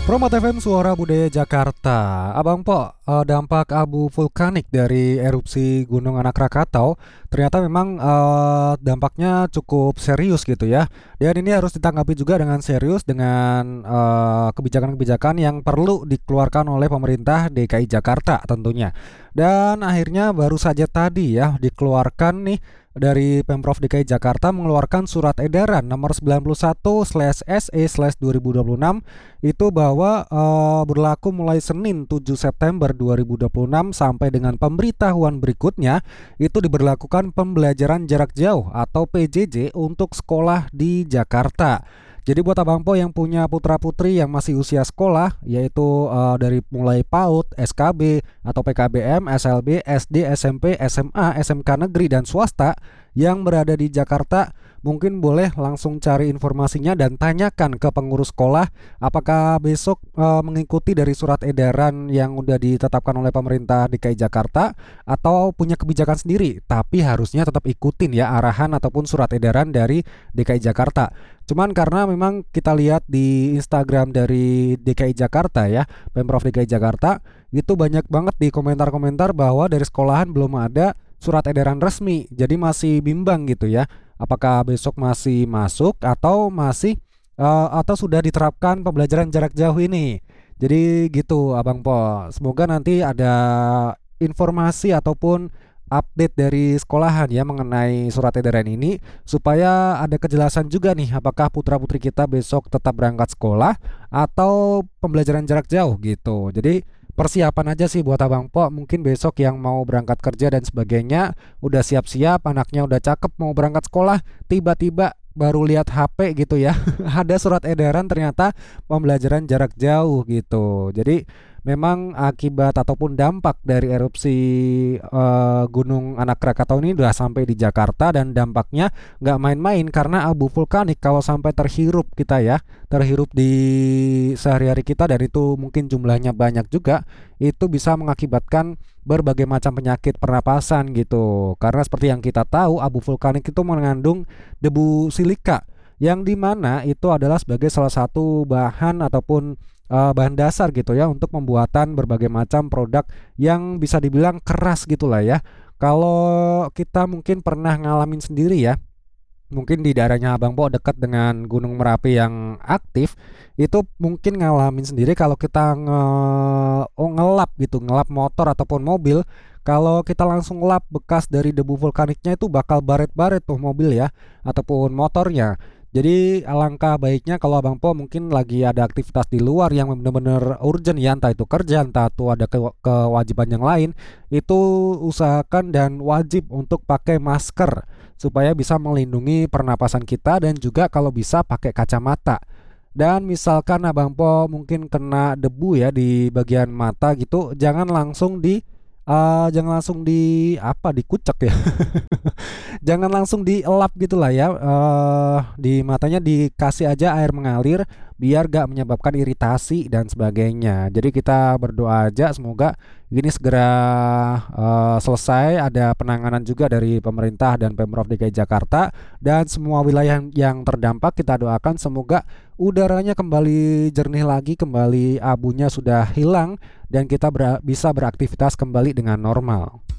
Promo FM Suara Budaya Jakarta. Abang Po, dampak abu vulkanik dari erupsi Gunung Anak Rakatau ternyata memang dampaknya cukup serius gitu ya. Dan ini harus ditanggapi juga dengan serius dengan kebijakan-kebijakan yang perlu dikeluarkan oleh pemerintah DKI Jakarta tentunya. Dan akhirnya baru saja tadi ya dikeluarkan nih dari Pemprov DKI Jakarta mengeluarkan surat edaran nomor 91/SE/2026 itu bahwa berlaku mulai Senin 7 September 2026 sampai dengan pemberitahuan berikutnya itu diberlakukan pembelajaran jarak jauh atau PJJ untuk sekolah di Jakarta. Jadi buat Abang Po yang punya putra-putri yang masih usia sekolah, yaitu dari mulai PAUD, SKB, atau PKBM, SLB, SD, SMP, SMA, SMK negeri, dan swasta yang berada di Jakarta, mungkin boleh langsung cari informasinya dan tanyakan ke pengurus sekolah apakah besok mengikuti dari surat edaran yang udah ditetapkan oleh pemerintah DKI Jakarta atau punya kebijakan sendiri, tapi harusnya tetap ikutin ya arahan ataupun surat edaran dari DKI Jakarta. Cuman karena memang kita lihat di Instagram dari DKI Jakarta ya, Pemprov DKI Jakarta, itu banyak banget di komentar-komentar bahwa dari sekolahan belum ada surat edaran resmi. Jadi masih bimbang gitu ya. Apakah besok masih masuk atau masih atau sudah diterapkan pembelajaran jarak jauh ini. Jadi gitu Abang Po. Semoga nanti ada informasi ataupun update dari sekolahan ya mengenai surat edaran ini supaya ada kejelasan juga nih apakah putra-putri kita besok tetap berangkat sekolah atau pembelajaran jarak jauh gitu. Jadi persiapan aja sih buat Abang Po, mungkin besok yang mau berangkat kerja dan sebagainya udah siap-siap, anaknya udah cakep mau berangkat sekolah, tiba-tiba baru lihat HP gitu ya ada surat edaran ternyata pembelajaran jarak jauh gitu. Jadi memang akibat ataupun dampak dari erupsi Gunung Anak Krakatau ini udah sampai di Jakarta dan dampaknya nggak main-main karena abu vulkanik kalau sampai terhirup kita ya, terhirup di sehari-hari kita dan itu mungkin jumlahnya banyak juga, itu bisa mengakibatkan berbagai macam penyakit pernapasan gitu. Karena seperti yang kita tahu abu vulkanik itu mengandung debu silika yang dimana itu adalah sebagai salah satu bahan ataupun bahan dasar gitu ya untuk pembuatan berbagai macam produk yang bisa dibilang keras gitulah ya. Kalau kita mungkin pernah ngalamin sendiri ya, mungkin di daerahnya Abang Po dekat dengan Gunung Merapi yang aktif, itu mungkin ngalamin sendiri kalau kita ngelap gitu, ngelap motor ataupun mobil, kalau kita langsung lap bekas dari debu vulkaniknya itu bakal baret-baret tuh mobil ya ataupun motornya. Jadi alangkah baiknya kalau Abang Po mungkin lagi ada aktivitas di luar yang benar-benar urgent ya, entah itu kerja, entah itu ada kewajiban yang lain, itu usahakan dan wajib untuk pakai masker supaya bisa melindungi pernapasan kita dan juga kalau bisa pakai kacamata. Dan misalkan Abang Po mungkin kena debu ya di bagian mata gitu, jangan langsung di apa dikucek ya. Jangan langsung dielap gitulah ya, di matanya dikasih aja air mengalir biar gak menyebabkan iritasi dan sebagainya. Jadi kita berdoa aja semoga ini segera selesai, ada penanganan juga dari pemerintah dan Pemprov DKI Jakarta dan semua wilayah yang terdampak kita doakan semoga udaranya kembali jernih lagi, kembali abunya sudah hilang dan kita bisa beraktivitas kembali dengan normal.